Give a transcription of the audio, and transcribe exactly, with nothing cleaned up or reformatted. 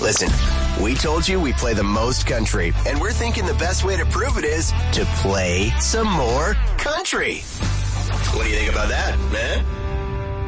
Listen, we told you we play the most country, and we're thinking the best way to prove it is to play some more country. What do you think about that, man?